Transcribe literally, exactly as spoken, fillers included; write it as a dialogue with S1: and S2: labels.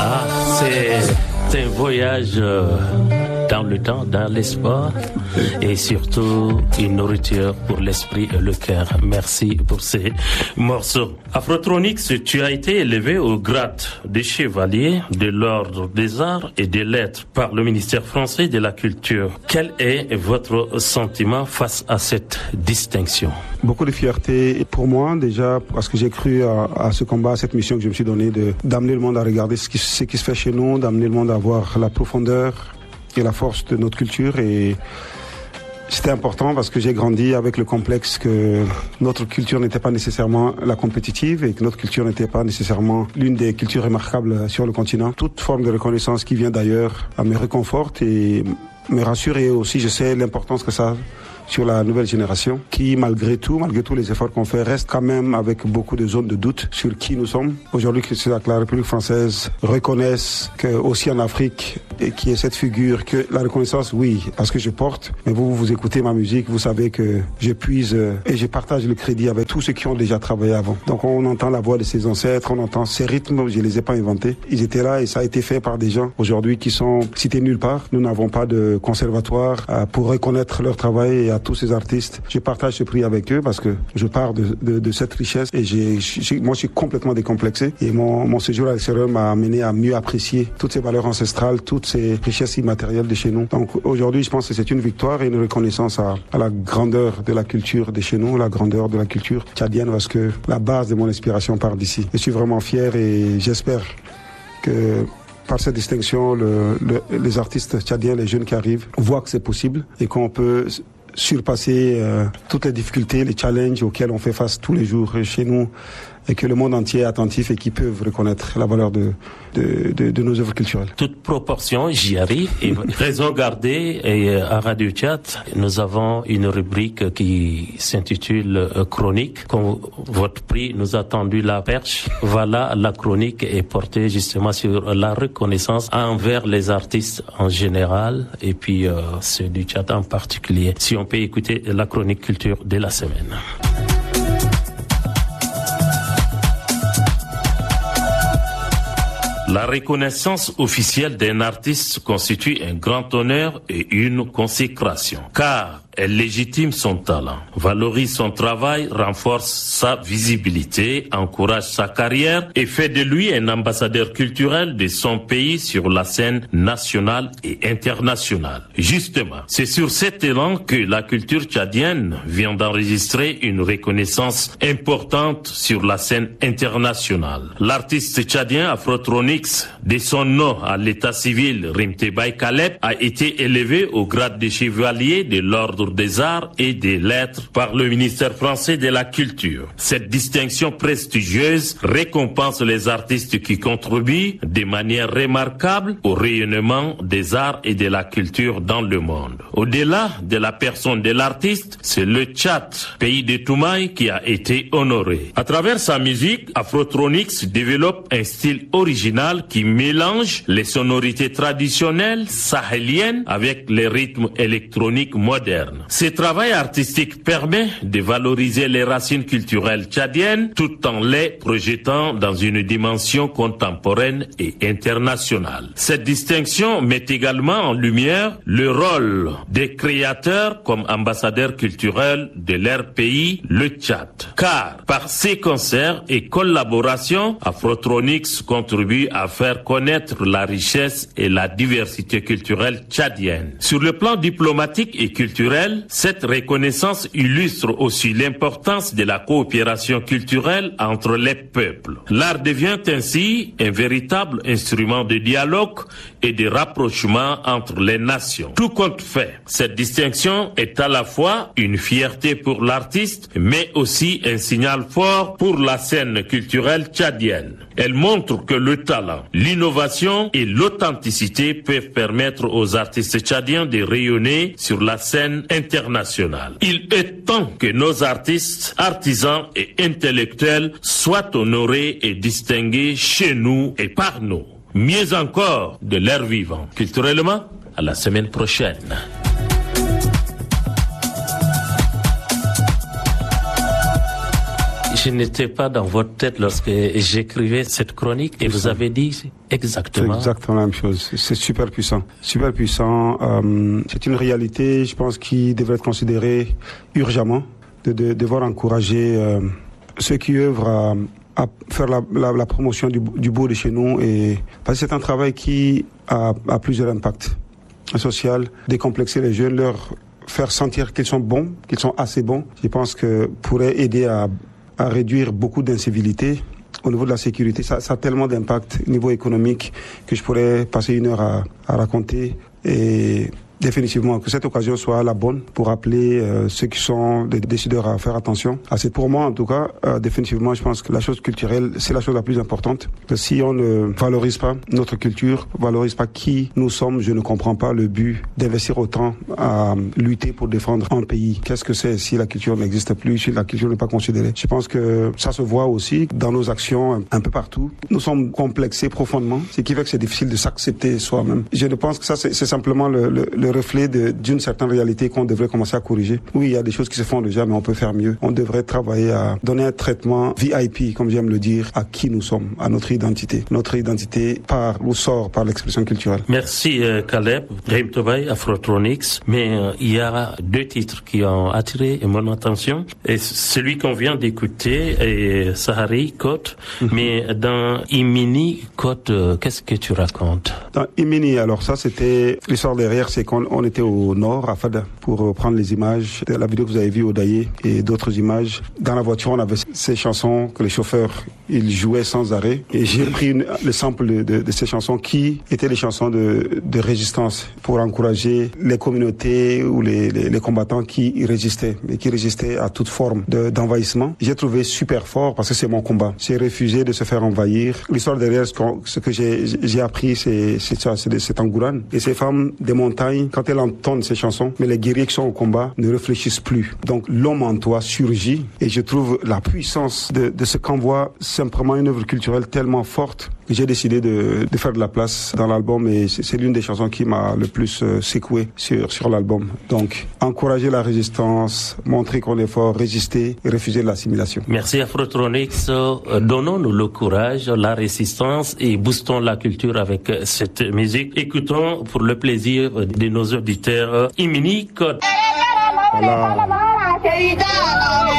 S1: Ah, c'est un voyage dans le temps, dans l'espoir et surtout une nourriture pour l'esprit et le cœur. Merci pour ces morceaux. Afrotronics, tu as été élevé au grade de chevalier de l'ordre des arts et des lettres par le ministère français de la culture. Quel est votre sentiment face à cette distinction?
S2: Beaucoup de fierté pour moi déjà parce que j'ai cru à, à ce combat, à cette mission que je me suis donnée de d'amener le monde à regarder ce qui, ce qui se fait chez nous, d'amener le monde à voir la profondeur et la force de notre culture. Et c'était important parce que j'ai grandi avec le complexe que notre culture n'était pas nécessairement la compétitive et que notre culture n'était pas nécessairement l'une des cultures remarquables sur le continent. Toute forme de reconnaissance qui vient d'ailleurs me réconforte et me rassure, et aussi je sais l'importance que ça a sur la nouvelle génération qui, malgré tout, malgré tous les efforts qu'on fait, reste quand même avec beaucoup de zones de doute sur qui nous sommes. Aujourd'hui, que la République française reconnaisse que aussi en Afrique, et qu'il y ait cette figure, que la reconnaissance, oui, parce que je porte, mais vous, vous écoutez ma musique, vous savez que je puise et je partage le crédit avec tous ceux qui ont déjà travaillé avant. Donc on entend la voix de ses ancêtres, on entend ces rythmes, je les ai pas inventés. Ils étaient là et ça a été fait par des gens aujourd'hui qui sont cités nulle part. Nous n'avons pas de conservatoire pour reconnaître leur travail, et à tous ces artistes, je partage ce prix avec eux parce que je pars de, de, de cette richesse et j'ai, j'ai, moi je suis complètement décomplexé, et mon, mon séjour à l'extérieur m'a amené à mieux apprécier toutes ces valeurs ancestrales, toutes ces richesses immatérielles de chez nous. Donc aujourd'hui je pense que c'est une victoire et une reconnaissance à, à la grandeur de la culture de chez nous, la grandeur de la culture tchadienne, parce que la base de mon inspiration part d'ici. Je suis vraiment fier et j'espère que par cette distinction, le, le, les artistes tchadiens, les jeunes qui arrivent, voient que c'est possible et qu'on peut surpasser euh, toutes les difficultés, les challenges auxquels on fait face tous les jours chez nous, et que le monde entier est attentif et qui peuvent reconnaître la valeur de, de, de, de nos œuvres culturelles.
S1: Toute proportion, j'y arrive. Et raison gardée, et à Radio Tchad, nous avons une rubrique qui s'intitule Chronique. Comme votre prix nous a tendu la perche, voilà, la chronique est portée justement sur la reconnaissance envers les artistes en général et puis euh, ceux du Tchad en particulier. Si on peut écouter la chronique culture de la semaine. La reconnaissance officielle d'un artiste constitue un grand honneur et une consécration, car elle légitime son talent, valorise son travail, renforce sa visibilité, encourage sa carrière et fait de lui un ambassadeur culturel de son pays sur la scène nationale et internationale. Justement, c'est sur cet élan que la culture tchadienne vient d'enregistrer une reconnaissance importante sur la scène internationale. L'artiste tchadien Afrotronics, de son nom à l'état civil Rimte Baye Kaleb, a été élevé au grade de chevalier de l'ordre des arts et des lettres par le ministère français de la culture. Cette distinction prestigieuse récompense les artistes qui contribuent de manière remarquable au rayonnement des arts et de la culture dans le monde. Au-delà de la personne de l'artiste, c'est le Tchad, pays de Toumaï, qui a été honoré. À travers sa musique, Afrotronics développe un style original qui mélange les sonorités traditionnelles sahéliennes avec les rythmes électroniques modernes. Ce travail artistique permet de valoriser les racines culturelles tchadiennes tout en les projetant dans une dimension contemporaine et internationale. Cette distinction met également en lumière le rôle des créateurs comme ambassadeurs culturels de leur pays, le Tchad. Car par ses concerts et collaborations, Afrotronics contribue à faire connaître la richesse et la diversité culturelle tchadienne. Sur le plan diplomatique et culturel, cette reconnaissance illustre aussi l'importance de la coopération culturelle entre les peuples. L'art devient ainsi un véritable instrument de dialogue et de rapprochement entre les nations. Tout compte fait, cette distinction est à la fois une fierté pour l'artiste, mais aussi un signal fort pour la scène culturelle tchadienne. Elle montre que le talent, l'innovation et l'authenticité peuvent permettre aux artistes tchadiens de rayonner sur la scène internationale. Il est temps que nos artistes, artisans et intellectuels soient honorés et distingués chez nous et par nous. Mieux encore, de leur vivant. Culturellement, à la semaine prochaine. Je n'étais pas dans votre tête lorsque j'écrivais cette chronique et vous avez dit exactement.
S2: C'est exactement la même chose. C'est super puissant. Super puissant. Euh, c'est une réalité, je pense, qui devrait être considérée urgemment, de, de devoir encourager euh, ceux qui œuvrent à, à faire la, la, la promotion du, du beau de chez nous. Et, parce que c'est un travail qui a, a plusieurs impacts. Social, décomplexer les jeunes, leur faire sentir qu'ils sont bons, qu'ils sont assez bons, je pense que pourrait aider à, à réduire beaucoup d'incivilités. Au niveau de la sécurité, ça, ça a tellement d'impact au niveau économique que je pourrais passer une heure à, à raconter. Et définitivement, que cette occasion soit la bonne pour appeler euh, ceux qui sont des décideurs à faire attention. Ah, c'est pour moi, en tout cas, euh, définitivement, je pense que la chose culturelle, c'est la chose la plus importante. Que si on ne valorise pas notre culture, valorise pas qui nous sommes, je ne comprends pas le but d'investir autant à lutter pour défendre un pays. Qu'est-ce que c'est si la culture n'existe plus, si la culture n'est pas considérée? Je pense que ça se voit aussi dans nos actions un, un peu partout. Nous sommes complexés profondément, ce qui fait que c'est difficile de s'accepter soi-même. Je ne pense que ça, c'est, c'est simplement le, le, le reflet de, d'une certaine réalité qu'on devrait commencer à corriger. Oui, il y a des choses qui se font déjà, mais on peut faire mieux. On devrait travailler à donner un traitement V I P, comme j'aime le dire, à qui nous sommes, à notre identité. Notre identité part ou sort par l'expression culturelle.
S1: Merci euh, Caleb, Brahim Tobaye, Afrotronics. Mais euh, il y a deux titres qui ont attiré mon attention. Et celui qu'on vient d'écouter est Sahari, Côte. Mm-hmm. Mais dans Imini, Côte, euh, qu'est-ce que tu racontes?
S2: Dans Imini, alors ça, c'était l'histoire derrière, c'est qu'on on était au nord, à Fada, pour prendre les images de la vidéo que vous avez vue au Daillé et d'autres images. Dans la voiture, on avait ces chansons que les chauffeurs, ils jouaient sans arrêt. Et j'ai pris une, le sample de, de, de ces chansons qui étaient les chansons de, de résistance pour encourager les communautés ou les, les, les combattants qui résistaient, et qui résistaient à toute forme de, d'envahissement. J'ai trouvé super fort parce que c'est mon combat. J'ai refusé de se faire envahir. L'histoire derrière, ce, ce que j'ai, j'ai appris, c'est, c'est ça, c'est, c'est Tangourane. Et ces femmes des montagnes, quand elles entendent ces chansons, mais les guerriers qui sont au combat ne réfléchissent plus. Donc l'homme en toi surgit et je trouve la puissance de, de ce qu'envoie simplement une œuvre culturelle tellement forte que j'ai décidé de, de faire de la place dans l'album et c'est, c'est l'une des chansons qui m'a le plus euh, secoué sur, sur l'album. Donc encourager la résistance, montrer qu'on est fort, résister et refuser l'assimilation.
S1: Merci Afrotronics. Donnons-nous le courage, la résistance et boostons la culture avec cette musique. Écoutons pour le plaisir de nos auditeurs Imini Côte.
S2: Voilà.